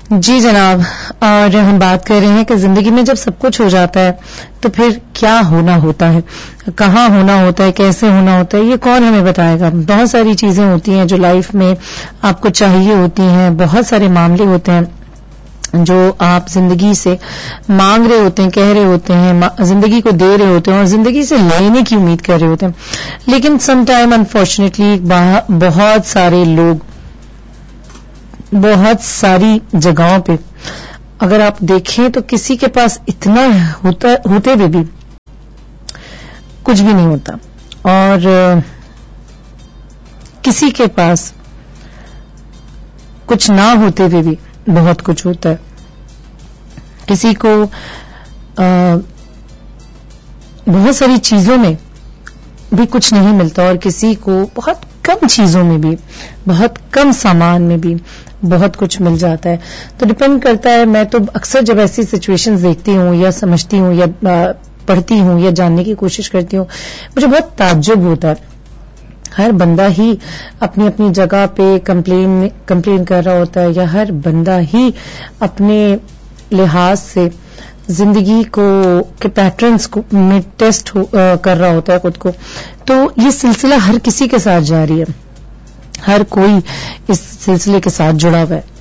जी जनाब, और हम बात कर रहे हैं कि जिंदगी में जब सब कुछ हो जाता है तो फिर क्या होना होता है, कहाँ होना होता है, कैसे होना होता है, ये कौन हमें बताएगा। बहुत सारी चीजें होती हैं जो लाइफ में आपको चाहिए होती हैं, बहुत सारे मामले होते हैं जो आप जिंदगी से मांग रहे होते हैं, कह रहे होते हैं, जिंदगी को दे रहे होते हैं और जिंदगी से लेने की उम्मीद कर रहे होते हैं। लेकिन सम टाइम अनफॉर्चुनेटली बहुत सारे लोग बहुत सारी जगहों पे अगर आप देखें तो किसी के पास इतना होते हुए भी कुछ भी नहीं होता, और किसी के पास कुछ ना होते हुए भी बहुत कुछ होता है। किसी को बहुत सारी चीजों में भी कुछ नहीं मिलता और किसी को बहुत कम चीजों में भी, बहुत कम सामान में भी बहुत कुछ मिल जाता है। तो डिपेंड करता है। मैं तो अक्सर जब ऐसी सिचुएशंस देखती हूँ या समझती हूँ या पढ़ती हूँ या जानने की कोशिश करती हूँ, मुझे बहुत ताज्जुब होता है। हर बंदा ही अपनी अपनी जगह पे कंप्लेन कर रहा होता है, या हर बंदा ही अपने लिहाज से जिंदगी को के पैटर्न्स को में टेस्ट कर रहा होता है खुद को। तो ये सिलसिला हर किसी के साथ जारी है, हर कोई इस सिलसिले के साथ जुड़ा हुआ है।